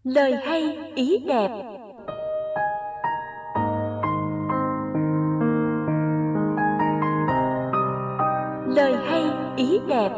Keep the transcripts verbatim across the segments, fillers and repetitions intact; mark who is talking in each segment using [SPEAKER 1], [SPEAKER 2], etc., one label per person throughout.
[SPEAKER 1] Lời hay ý đẹp. Lời hay ý đẹp.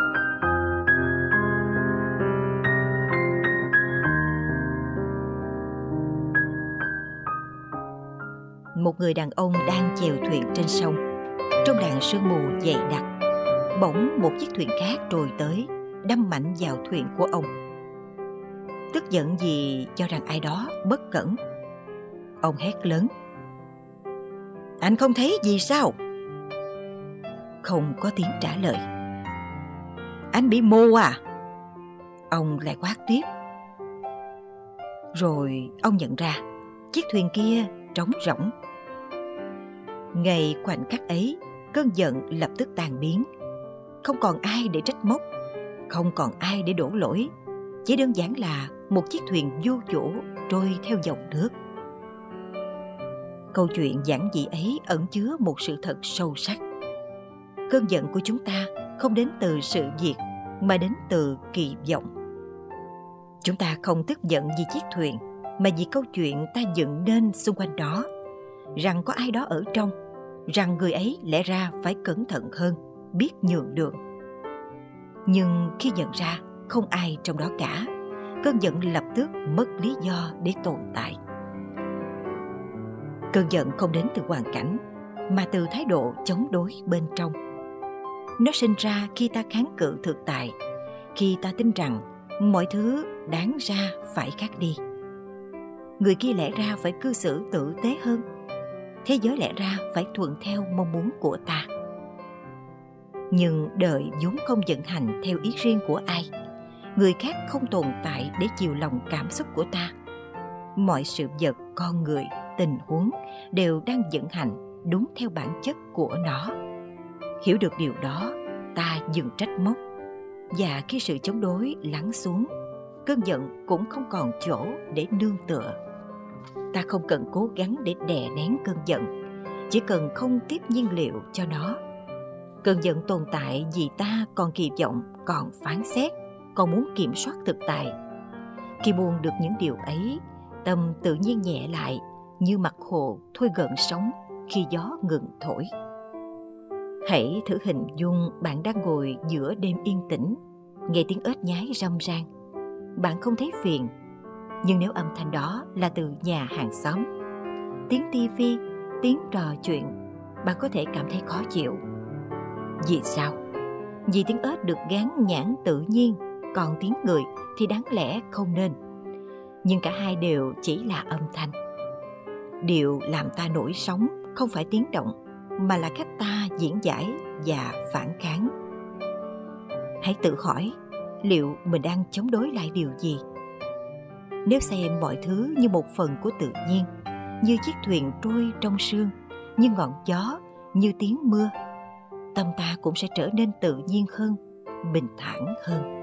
[SPEAKER 2] Một người đàn ông đang chèo thuyền trên sông. Trong làn sương mù dày đặc, bỗng một chiếc thuyền khác trồi tới, đâm mạnh vào thuyền của ông. Tức giận vì cho rằng ai đó bất cẩn, ông hét lớn: "Anh không thấy gì sao?" Không có tiếng trả lời. "Anh bị mù à?" Ông lại quát tiếp. Rồi ông nhận ra chiếc thuyền kia trống rỗng. Ngay khoảnh khắc ấy, cơn giận lập tức tan biến. Không còn ai để trách móc, không còn ai để đổ lỗi. Chỉ đơn giản là một chiếc thuyền vô chủ trôi theo dòng nước. Câu chuyện giản dị ấy ẩn chứa một sự thật sâu sắc. Cơn giận của chúng ta không đến từ sự việc, mà đến từ kỳ vọng. Chúng ta không tức giận vì chiếc thuyền, mà vì câu chuyện ta dựng nên xung quanh đó, rằng có ai đó ở trong, rằng người ấy lẽ ra phải cẩn thận hơn, biết nhường đường. Nhưng khi nhận ra không ai trong đó cả, cơn giận lập tức mất lý do để tồn tại. Cơn giận không đến từ hoàn cảnh, mà từ thái độ chống đối bên trong. Nó sinh ra khi ta kháng cự thực tại, khi ta tin rằng mọi thứ đáng ra phải khác đi. Người kia lẽ ra phải cư xử tử tế hơn, thế giới lẽ ra phải thuận theo mong muốn của ta. Nhưng đời vốn không vận hành theo ý riêng của ai. Người khác không tồn tại để chiều lòng cảm xúc của ta. Mọi sự vật, con người, tình huống đều đang vận hành đúng theo bản chất của nó. Hiểu được điều đó, ta dừng trách móc. Và khi sự chống đối lắng xuống, cơn giận cũng không còn chỗ để nương tựa. Ta không cần cố gắng để đè nén cơn giận, chỉ cần không tiếp nhiên liệu cho nó. Cơn giận tồn tại vì ta còn kỳ vọng, còn phán xét, còn muốn kiểm soát thực tại. Khi buông được những điều ấy, tâm tự nhiên nhẹ lại, như mặt hồ thôi gợn sóng khi gió ngừng thổi. Hãy thử hình dung bạn đang ngồi giữa đêm yên tĩnh, nghe tiếng ếch nhái râm ran. Bạn không thấy phiền, nhưng nếu âm thanh đó là từ nhà hàng xóm, tiếng tivi, tiếng trò chuyện, bạn có thể cảm thấy khó chịu. Vì sao? Vì tiếng ếch được gán nhãn tự nhiên, còn tiếng người thì đáng lẽ không nên. Nhưng cả hai đều chỉ là âm thanh. Điều làm ta nổi sóng không phải tiếng động, mà là cách ta diễn giải và phản kháng. Hãy tự hỏi, liệu mình đang chống đối lại điều gì? Nếu xem mọi thứ như một phần của tự nhiên, như chiếc thuyền trôi trong sương, như ngọn gió, như tiếng mưa, tâm ta cũng sẽ trở nên tự nhiên hơn, bình thản hơn.